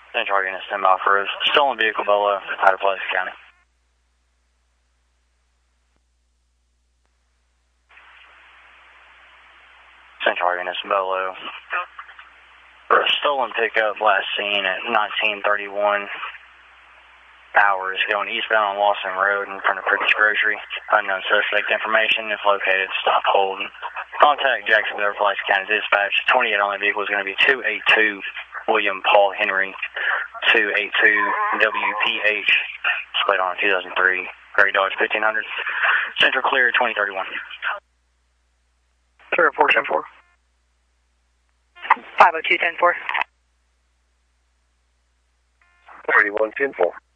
Central Unit, stand by for a stolen vehicle below out of Pulaski County. Central Unit, below. For a stolen pickup last seen at 1931 hours going eastbound on Lawson Road in front of Purchase Grocery. Unknown suspect information. If located, stop holding. Contact Jacksonville, Pulaski County Dispatch. 28 only vehicle is going to be 282 William Paul Henry, 282 WPH, split on 2003 Gray Dodge 1500. Central clear 2031. 0410-4. 502-10-4. 3110-4.